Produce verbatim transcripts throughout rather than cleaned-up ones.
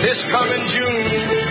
this coming June.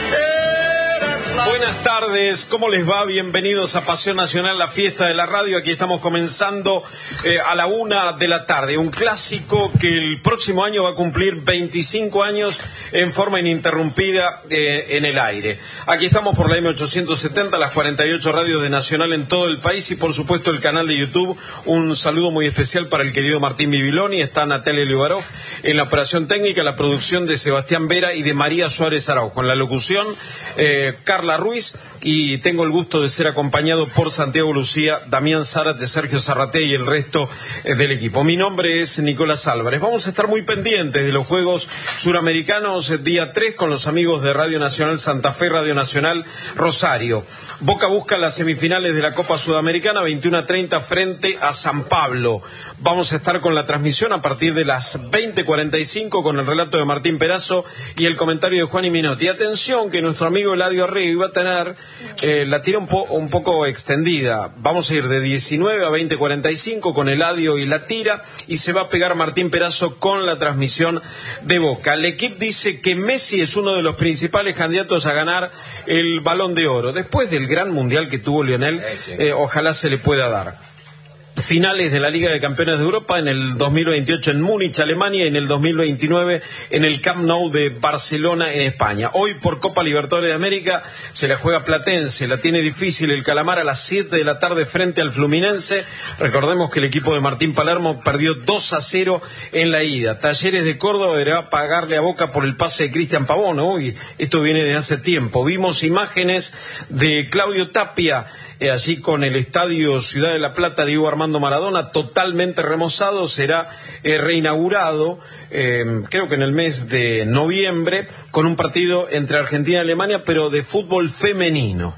Buenas tardes, ¿cómo les va? Bienvenidos a Pasión Nacional, la fiesta de la radio. Aquí estamos comenzando eh, a la una de la tarde. Un clásico que el próximo año va a cumplir veinticinco años en forma ininterrumpida eh, en el aire. Aquí estamos por la eme ochocientos setenta, las cuarenta y ocho radios de Nacional en todo el país y por supuesto el canal de YouTube. Un saludo muy especial para el querido Martín Bibiloni. Está Natalia Liubarov en la operación técnica, la producción de Sebastián Vera y de María Suárez Araujo. En la locución, eh, Carla Ruiz, y tengo el gusto de ser acompañado por Santiago Lucía, Damián Zárate, Sergio Zarraté y el resto eh, del equipo. Mi nombre es Nicolás Álvarez. Vamos a estar muy pendientes de los Juegos Suramericanos, eh, día tres, con los amigos de Radio Nacional Santa Fe, Radio Nacional Rosario. Boca busca las semifinales de la Copa Sudamericana, veintiuno a treinta frente a San Pablo. Vamos a estar con la transmisión a partir de las veinte cuarenta y cinco con el relato de Martín Perazo y el comentario de Juan y Minotti. Atención que nuestro amigo Eladio Arreo iba a tener eh, la tira un, po un poco extendida. Vamos a ir de diecinueve a veinte cuarenta y cinco con Eladio y la tira, y se va a pegar Martín Perazo con la transmisión de Boca. El equipo dice que Messi es uno de los principales candidatos a ganar el Balón de Oro. Después del gran mundial que tuvo Lionel, eh, ojalá se le pueda dar. Finales de la Liga de Campeones de Europa en el dos mil veintiocho en Múnich, Alemania, y en el dos mil veintinueve en el Camp Nou de Barcelona, en España. Hoy por Copa Libertadores de América se la juega Platense, la tiene difícil el Calamar a las siete de la tarde frente al Fluminense. Recordemos que el equipo de Martín Palermo perdió dos a cero en la ida. Talleres de Córdoba deberá pagarle a Boca por el pase de Cristian Pavón. Uy, esto viene de hace tiempo. Vimos imágenes de Claudio Tapia, Eh, allí con el estadio Ciudad de la Plata Diego Armando Maradona totalmente remozado. Será eh, reinaugurado eh, creo que en el mes de noviembre con un partido entre Argentina y Alemania, pero de fútbol femenino.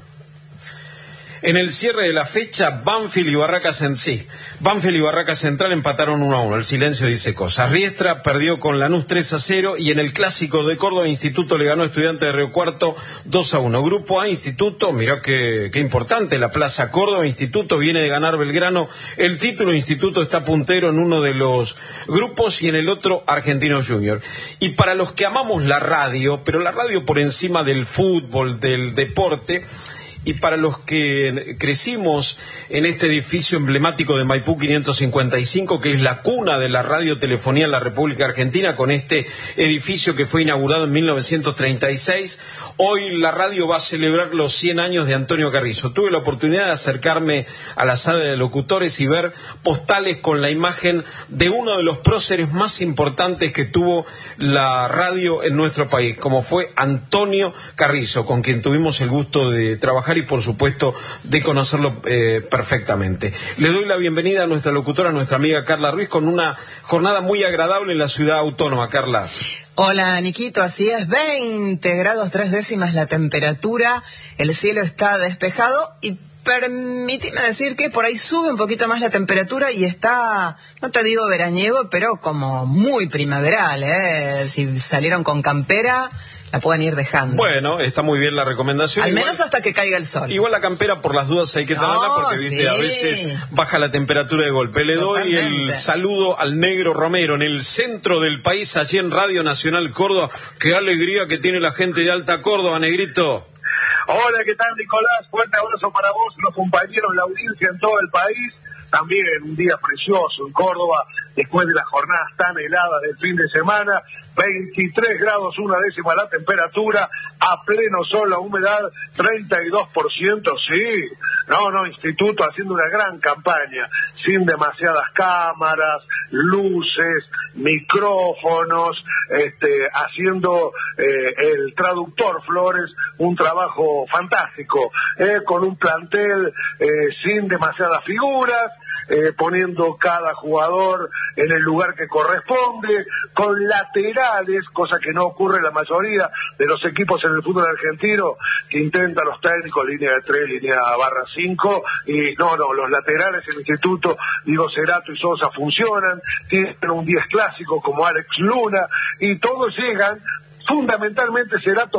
En el cierre de la fecha, Banfield y Barracas en sí. Banfield y Barracas Central empataron uno a uno. El silencio dice cosas. Riestra perdió con Lanús tres a cero y en el Clásico de Córdoba, Instituto le ganó a Estudiantes de Río Cuarto dos a uno. Grupo A, Instituto, mirá qué, qué importante, la Plaza Córdoba. Instituto viene de ganar Belgrano. El título, Instituto está puntero en uno de los grupos y en el otro Argentino Junior. Y para los que amamos la radio, pero la radio por encima del fútbol, del deporte, y para los que crecimos en este edificio emblemático de Maipú quinientos cincuenta y cinco, que es la cuna de la radiotelefonía en la República Argentina, con este edificio que fue inaugurado en mil novecientos treinta y seis, hoy la radio va a celebrar los cien años de Antonio Carrizo. Tuve la oportunidad de acercarme a la sala de locutores y ver postales con la imagen de uno de los próceres más importantes que tuvo la radio en nuestro país, como fue Antonio Carrizo, con quien tuvimos el gusto de trabajar y por supuesto de conocerlo eh, perfectamente. Le doy la bienvenida a nuestra locutora, a nuestra amiga Carla Ruiz, con una jornada muy agradable en la ciudad autónoma. Carla. Hola, Niquito, así es, veinte grados tres décimas la temperatura, el cielo está despejado y permíteme decir que por ahí sube un poquito más la temperatura y está, no te digo veraniego, pero como muy primaveral, ¿eh? Si salieron con campera, la pueden ir dejando. Bueno, está muy bien la recomendación. Al igual, menos hasta que caiga el sol. Igual la campera por las dudas hay que tenerla, no, porque viste, sí, a veces baja la temperatura de golpe. Le Totalmente. doy el saludo al Negro Romero en el centro del país, allí en Radio Nacional Córdoba. Qué alegría que tiene la gente de Alta Córdoba, Negrito. Hola, ¿qué tal, Nicolás? Fuerte abrazo para vos, los compañeros, la audiencia en todo el país. También un día precioso en Córdoba, después de las jornadas tan heladas del fin de semana. veintitrés grados, una décima la temperatura, a pleno sol, la humedad treinta y dos por ciento, sí. No, no, Instituto haciendo una gran campaña, sin demasiadas cámaras, luces, micrófonos, este, haciendo eh, el traductor Flores un trabajo fantástico, eh, con un plantel eh, sin demasiadas figuras, eh, poniendo cada jugador en el lugar que corresponde, con laterales, cosa que no ocurre en la mayoría de los equipos en el fútbol argentino, que intentan los técnicos línea de tres, línea barra cinco, y no, no, los laterales en el Instituto, digo, Cerato y Sosa funcionan, tienen un diez clásico como Alex Luna, y todos llegan, fundamentalmente Cerato